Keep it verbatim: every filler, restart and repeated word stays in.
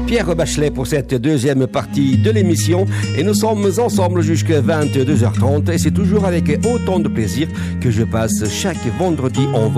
Pierre Bachelet pour cette deuxième partie de l'émission et nous sommes ensemble jusqu'à vingt-deux heures trente et c'est toujours avec autant de plaisir que je passe chaque vendredi en